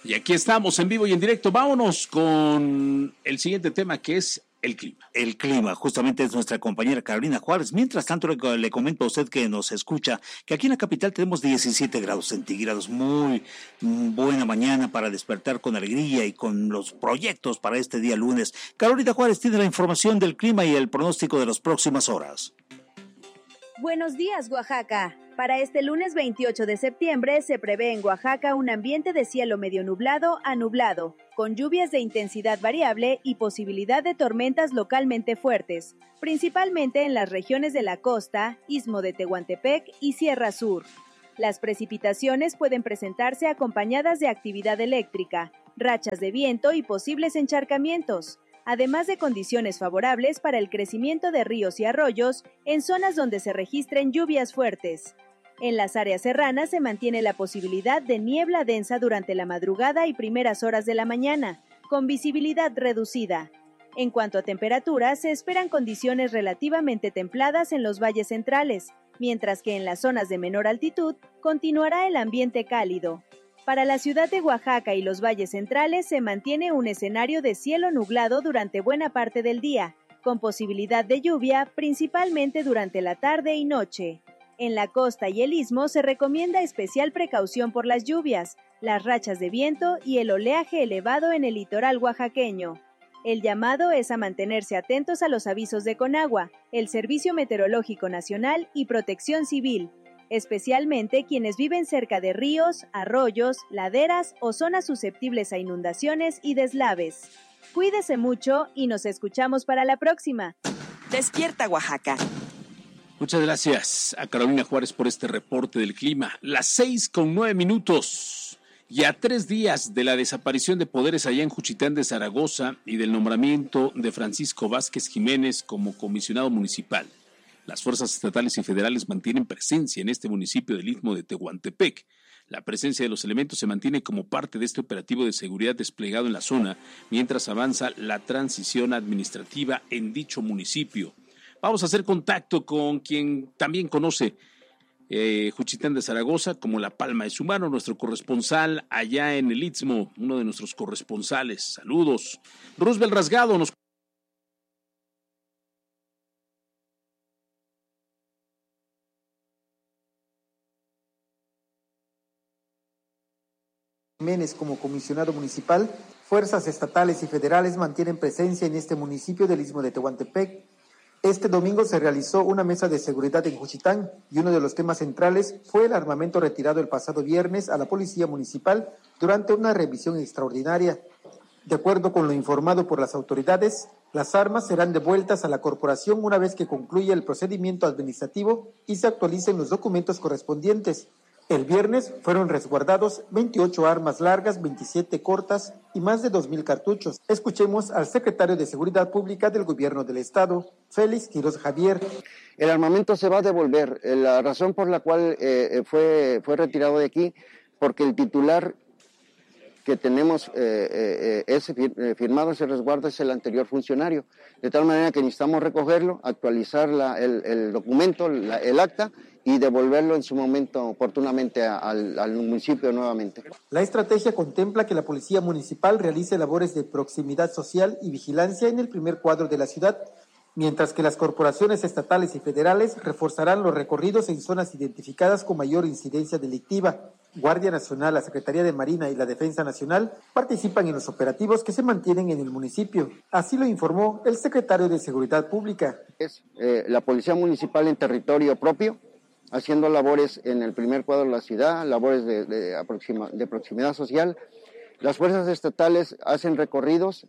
Y aquí estamos en vivo y en directo. Vámonos con el siguiente tema, que es el clima. El clima, justamente es nuestra compañera Carolina Juárez. Mientras tanto, le comento a usted que nos escucha que aquí en la capital tenemos 17 grados centígrados. Muy buena mañana para despertar con alegría y con los proyectos para este día lunes. Carolina Juárez tiene la información del clima y el pronóstico de las próximas horas. Buenos días, Oaxaca. Para este lunes 28 de septiembre se prevé en Oaxaca un ambiente de cielo medio nublado a nublado, con lluvias de intensidad variable y posibilidad de tormentas localmente fuertes, principalmente en las regiones de la costa, Istmo de Tehuantepec y Sierra Sur. Las precipitaciones pueden presentarse acompañadas de actividad eléctrica, rachas de viento y posibles encharcamientos, además de condiciones favorables para el crecimiento de ríos y arroyos en zonas donde se registren lluvias fuertes. En las áreas serranas se mantiene la posibilidad de niebla densa durante la madrugada y primeras horas de la mañana, con visibilidad reducida. En cuanto a temperaturas, se esperan condiciones relativamente templadas en los valles centrales, mientras que en las zonas de menor altitud continuará el ambiente cálido. Para la ciudad de Oaxaca y los valles centrales se mantiene un escenario de cielo nublado durante buena parte del día, con posibilidad de lluvia principalmente durante la tarde y noche. En la costa y el istmo se recomienda especial precaución por las lluvias, las rachas de viento y el oleaje elevado en el litoral oaxaqueño. El llamado es a mantenerse atentos a los avisos de Conagua, el Servicio Meteorológico Nacional y Protección Civil, especialmente quienes viven cerca de ríos, arroyos, laderas o zonas susceptibles a inundaciones y deslaves. Cuídese mucho y nos escuchamos para la próxima. Despierta, Oaxaca. Muchas gracias a Carolina Juárez por este reporte del clima. Las 6:09. Y a 3 días de la desaparición de poderes allá en Juchitán de Zaragoza y del nombramiento de Francisco Vázquez Jiménez como comisionado municipal, las fuerzas estatales y federales mantienen presencia en este municipio del Istmo de Tehuantepec. La presencia de los elementos se mantiene como parte de este operativo de seguridad desplegado en la zona mientras avanza la transición administrativa en dicho municipio. Vamos a hacer contacto con quien también conoce Juchitán de Zaragoza como la palma de su mano, nuestro corresponsal allá en el Istmo, uno de nuestros corresponsales. Saludos. Roosevelt Rasgado nos... Jiménez como comisionado municipal, fuerzas estatales y federales mantienen presencia en este municipio del Istmo de Tehuantepec. Este domingo se realizó una mesa de seguridad en Juchitán y uno de los temas centrales fue el armamento retirado el pasado viernes a la policía municipal durante una revisión extraordinaria. De acuerdo con lo informado por las autoridades, las armas serán devueltas a la corporación una vez que concluya el procedimiento administrativo y se actualicen los documentos correspondientes. El viernes fueron resguardados 28 armas largas, 27 cortas y más de 2,000 cartuchos. Escuchemos al secretario de Seguridad Pública del Gobierno del Estado, Félix Quiroz Javier. El armamento se va a devolver. La razón por la cual fue retirado de aquí, porque el titular que tenemos firmado ese resguardo es el anterior funcionario. De tal manera que necesitamos recogerlo, actualizar el documento, el acta, y devolverlo en su momento oportunamente al municipio nuevamente. La estrategia contempla que la Policía Municipal realice labores de proximidad social y vigilancia en el primer cuadro de la ciudad, mientras que las corporaciones estatales y federales reforzarán los recorridos en zonas identificadas con mayor incidencia delictiva. Guardia Nacional, la Secretaría de Marina y la Defensa Nacional participan en los operativos que se mantienen en el municipio. Así lo informó el secretario de Seguridad Pública. La Policía Municipal en territorio propio, haciendo labores en el primer cuadro de la ciudad, labores de proximidad social. Las fuerzas estatales hacen recorridos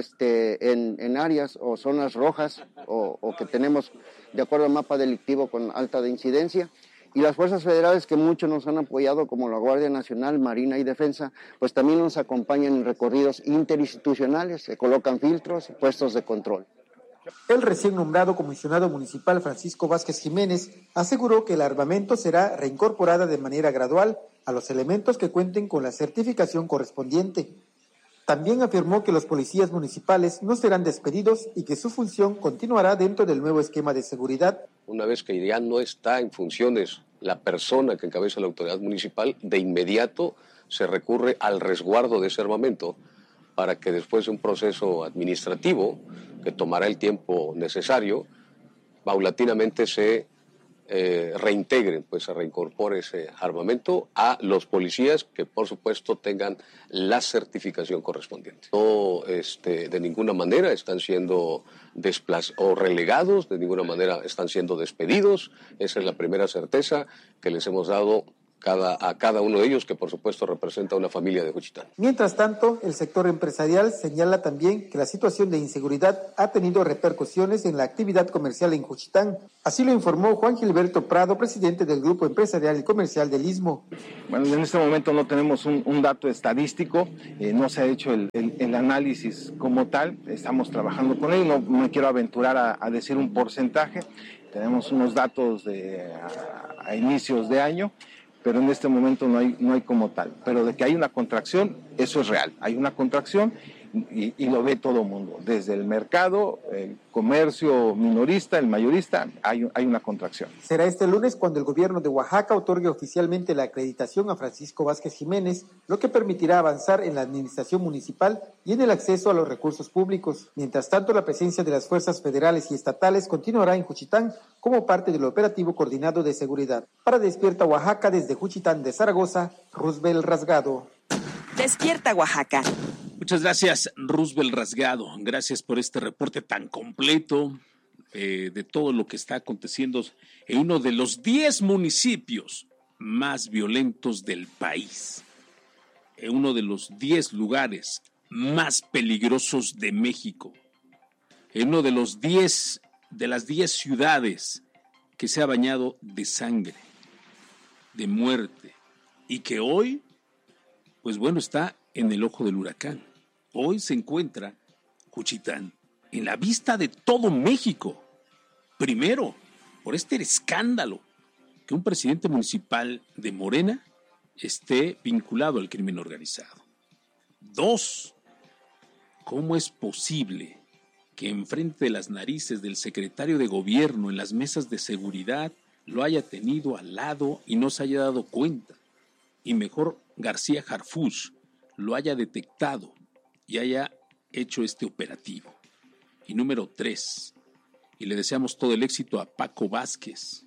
en áreas o zonas rojas o que tenemos de acuerdo al mapa delictivo con alta de incidencia, y las fuerzas federales que muchos nos han apoyado como la Guardia Nacional, Marina y Defensa, pues también nos acompañan en recorridos interinstitucionales, se colocan filtros, puestos de control. El recién nombrado comisionado municipal Francisco Vázquez Jiménez aseguró que el armamento será reincorporado de manera gradual a los elementos que cuenten con la certificación correspondiente. También afirmó que los policías municipales no serán despedidos y que su función continuará dentro del nuevo esquema de seguridad. Una vez que ya no está en funciones la persona que encabeza la autoridad municipal, de inmediato se recurre al resguardo de ese armamento para que después de un proceso administrativo que tomará el tiempo necesario, paulatinamente se reintegren, pues se reincorpore ese armamento a los policías que por supuesto tengan la certificación correspondiente. No de ninguna manera están siendo o relegados, de ninguna manera están siendo despedidos. Esa es la primera certeza que les hemos dado a cada uno de ellos, que por supuesto representa una familia de Juchitán. Mientras tanto, el sector empresarial señala también que la situación de inseguridad ha tenido repercusiones en la actividad comercial en Juchitán. Así lo informó Juan Gilberto Prado, presidente del Grupo Empresarial y Comercial del Istmo. Bueno, en este momento no tenemos un dato estadístico, no se ha hecho el análisis como tal, estamos trabajando con él, no me quiero aventurar a decir un porcentaje, tenemos unos datos a inicios de año, pero en este momento no hay como tal. Pero de que hay una contracción, eso es real. Hay una contracción y lo ve todo el mundo. Desde el mercado, el comercio minorista, el mayorista, hay una contracción. Será este lunes cuando el gobierno de Oaxaca otorgue oficialmente la acreditación a Francisco Vázquez Jiménez, lo que permitirá avanzar en la administración municipal y en el acceso a los recursos públicos. Mientras tanto, la presencia de las fuerzas federales y estatales continuará en Juchitán como parte del operativo coordinado de seguridad. Para Despierta Oaxaca, desde Juchitán de Zaragoza, Roosevelt Rasgado. Despierta Oaxaca. Muchas gracias, Roosevelt Rasgado. Gracias por este reporte tan completo de todo lo que está aconteciendo en uno de los 10 municipios más violentos del país, en uno de los 10 lugares más peligrosos de México, en uno de las 10 ciudades que se ha bañado de sangre, de muerte, y que hoy, pues bueno, está en el ojo del huracán. Hoy se encuentra Juchitán en la vista de todo México. Primero, por este escándalo que un presidente municipal de Morena esté vinculado al crimen organizado. 2, ¿cómo es posible que enfrente de las narices del secretario de gobierno en las mesas de seguridad lo haya tenido al lado y no se haya dado cuenta? Y mejor García Harfuch lo haya detectado y haya hecho este operativo. Y número 3, y le deseamos todo el éxito a Paco Vázquez.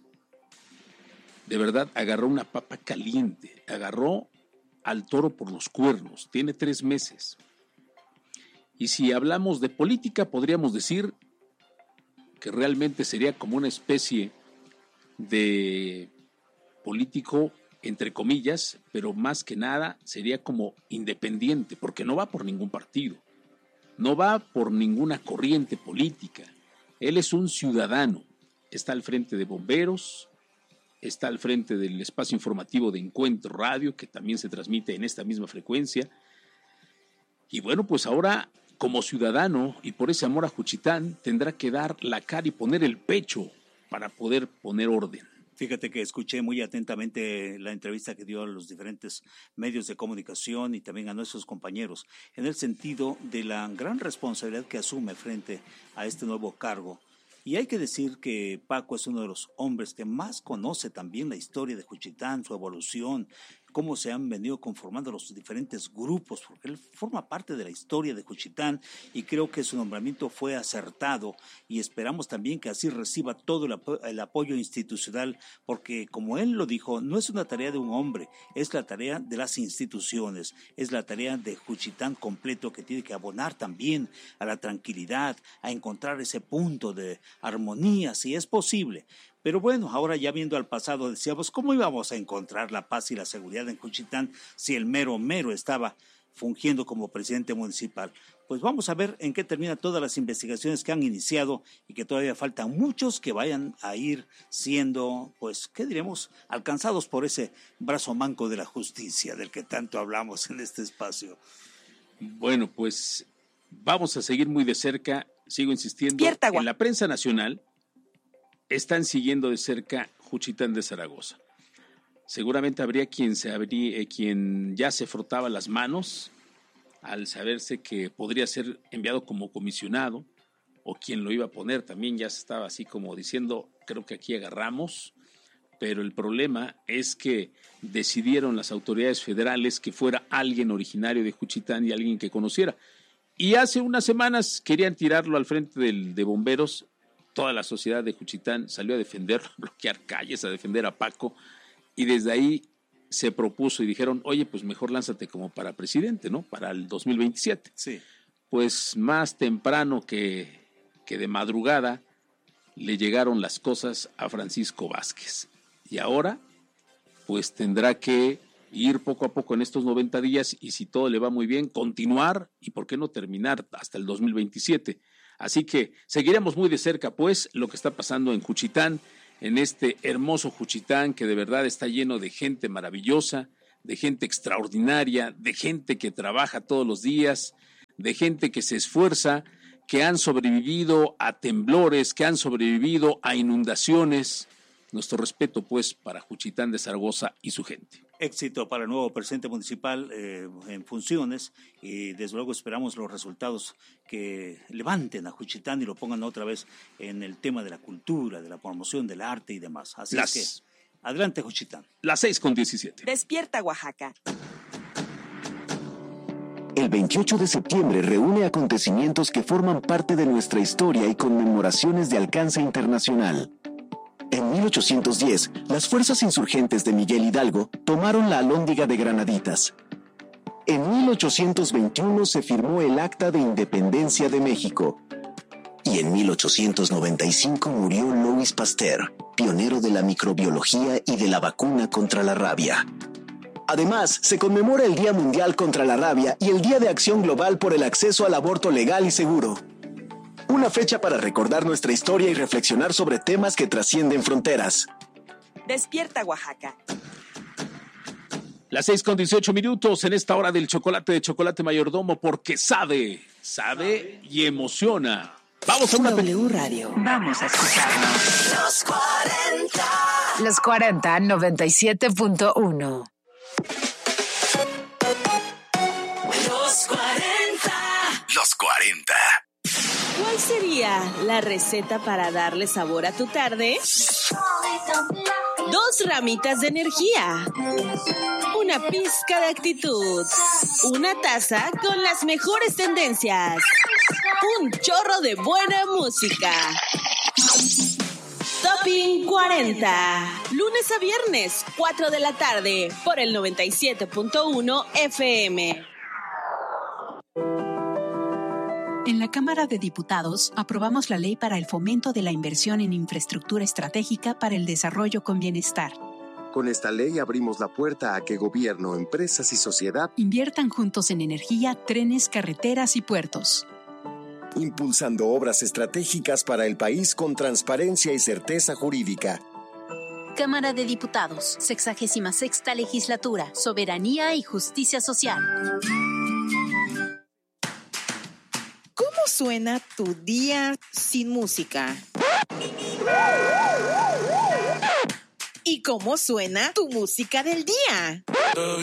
De verdad, agarró una papa caliente, agarró al toro por los cuernos, tiene 3 meses. Y si hablamos de política, podríamos decir que realmente sería como una especie de político entre comillas, pero más que nada sería como independiente, porque no va por ningún partido, no va por ninguna corriente política. Él es un ciudadano, está al frente de Bomberos, está al frente del espacio informativo de Encuentro Radio, que también se transmite en esta misma frecuencia. Y bueno, pues ahora, como ciudadano y por ese amor a Juchitán, tendrá que dar la cara y poner el pecho para poder poner orden. Fíjate que escuché muy atentamente la entrevista que dio a los diferentes medios de comunicación y también a nuestros compañeros, en el sentido de la gran responsabilidad que asume frente a este nuevo cargo. Y hay que decir que Paco es uno de los hombres que más conoce también la historia de Juchitán, su evolución, cómo se han venido conformando los diferentes grupos, porque él forma parte de la historia de Juchitán y creo que su nombramiento fue acertado y esperamos también que así reciba todo el apoyo institucional, porque como él lo dijo, no es una tarea de un hombre, es la tarea de las instituciones, es la tarea de Juchitán completo que tiene que abonar también a la tranquilidad, a encontrar ese punto de armonía, si es posible. Pero bueno, ahora ya viendo al pasado decíamos, ¿cómo íbamos a encontrar la paz y la seguridad en Juchitán si el mero estaba fungiendo como presidente municipal? Pues vamos a ver en qué terminan todas las investigaciones que han iniciado y que todavía faltan muchos que vayan a ir siendo, pues, ¿qué diremos?, alcanzados por ese brazo manco de la justicia del que tanto hablamos en este espacio. Bueno, pues vamos a seguir muy de cerca, sigo insistiendo, en la prensa nacional están siguiendo de cerca Juchitán de Zaragoza. Seguramente habría quien ya se frotaba las manos al saberse que podría ser enviado como comisionado, o quien lo iba a poner también ya estaba así como diciendo, creo que aquí agarramos, pero el problema es que decidieron las autoridades federales que fuera alguien originario de Juchitán y alguien que conociera. Y hace unas semanas querían tirarlo al frente de bomberos. Toda la sociedad de Juchitán salió a defenderlo, a bloquear calles, a defender a Paco, y desde ahí se propuso y dijeron, oye, pues mejor lánzate como para presidente, ¿no? Para el 2027. Sí. Pues más temprano que de madrugada le llegaron las cosas a Francisco Vázquez. Y ahora, pues tendrá que ir poco a poco en estos 90 días y si todo le va muy bien, continuar y por qué no terminar hasta el 2027. Así que seguiremos muy de cerca, pues, lo que está pasando en Juchitán, en este hermoso Juchitán que de verdad está lleno de gente maravillosa, de gente extraordinaria, de gente que trabaja todos los días, de gente que se esfuerza, que han sobrevivido a temblores, que han sobrevivido a inundaciones. Nuestro respeto, pues, para Juchitán de Zaragoza y su gente. Éxito para el nuevo presidente municipal en funciones y desde luego esperamos los resultados que levanten a Juchitán y lo pongan otra vez en el tema de la cultura, de la promoción del arte y demás. Así es que, adelante Juchitán. Las 6:17. Despierta Oaxaca. El 28 de septiembre reúne acontecimientos que forman parte de nuestra historia y conmemoraciones de alcance internacional. En 1810, las fuerzas insurgentes de Miguel Hidalgo tomaron la Alhóndiga de Granaditas. En 1821 se firmó el Acta de Independencia de México. Y en 1895 murió Louis Pasteur, pionero de la microbiología y de la vacuna contra la rabia. Además, se conmemora el Día Mundial contra la Rabia y el Día de Acción Global por el acceso al aborto legal y seguro. Una fecha para recordar nuestra historia y reflexionar sobre temas que trascienden fronteras. Despierta Oaxaca. Las 6:18 en esta hora del chocolate de Chocolate Mayordomo, porque sabe y emociona. Vamos a una W Radio. Vamos a escucharnos. Los 40. Los 40, 97.1. Los 40. Los 40. ¿Cuál sería la receta para darle sabor a tu tarde? 2 ramitas de energía, una pizca de actitud, una taza con las mejores tendencias, un chorro de buena música. Topping 40, lunes a viernes, 4 de la tarde, por el 97.1 FM. En la Cámara de Diputados aprobamos la ley para el fomento de la inversión en infraestructura estratégica para el desarrollo con bienestar. Con esta ley abrimos la puerta a que gobierno, empresas y sociedad inviertan juntos en energía, trenes, carreteras y puertos. Impulsando obras estratégicas para el país con transparencia y certeza jurídica. Cámara de Diputados, 66ª Legislatura, Soberanía y Justicia Social. ¿Cómo suena tu día sin música? ¿Y cómo suena tu música del día?